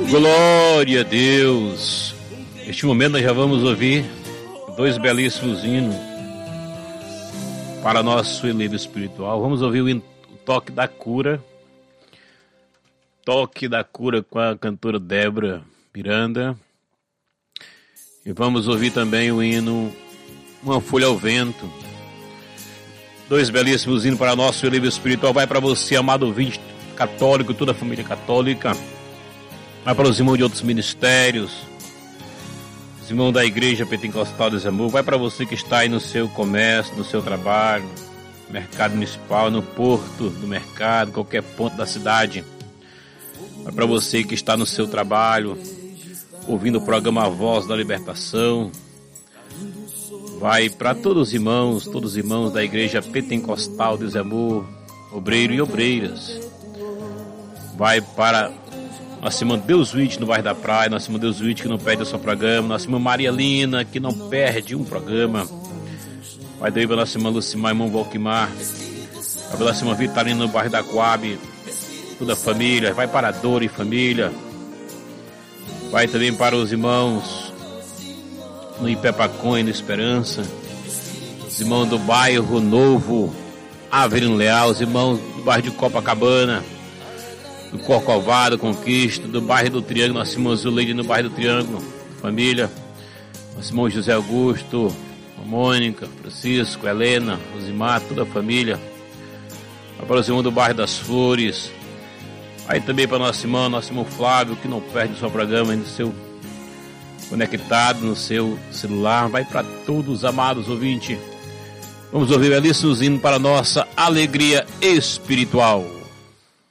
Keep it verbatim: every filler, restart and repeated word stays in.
Glória a Deus. Neste momento nós já vamos ouvir dois belíssimos hinos para nosso elenco espiritual. Vamos ouvir o, hino, o Toque da Cura. Toque da Cura com a cantora Débora Miranda. E vamos ouvir também o hino Uma Folha ao Vento. Dois belíssimos hinos para nosso elenco espiritual. Vai para você, amado ouvinte católico, toda a família católica. Vai para os irmãos de outros ministérios, os irmãos da Igreja Pentecostal de Zambu. Vai para você que está aí no seu comércio, no seu trabalho, no mercado municipal, no porto do mercado, qualquer ponto da cidade. Vai para você que está no seu trabalho, ouvindo o programa A Voz da Libertação. Vai para todos os irmãos, todos os irmãos da Igreja Pentecostal de Zambu, obreiro e obreiras. Vai para nossa irmã Deus Witt no bairro da Praia, nossa irmã Deus Witt que não perde o seu programa, nossa irmã Maria Lina que não perde um programa. Vai daí para nossa irmã Lucimar, irmão Valquimar. Vai para nossa irmã Vitalina no bairro da Coab, toda a família. Vai para a Dor e família. Vai também para os irmãos no Ipepacon e no Esperança, os irmãos do bairro Novo Averino Leal, os irmãos do bairro de Copacabana, do Corcovado, Conquista, do bairro do Triângulo, nossa irmã Zuleide no bairro do Triângulo, família, nosso irmão José Augusto, a Mônica, Francisco, Helena, Rosimar, toda a família. Vai para os irmãos do bairro das Flores. Aí também para nosso irmão, nosso irmão Flávio, que não perde o seu programa aí no seu conectado, no seu celular. Vai para todos os amados ouvintes. Vamos ouvir belíssimos hinos para a nossa alegria espiritual.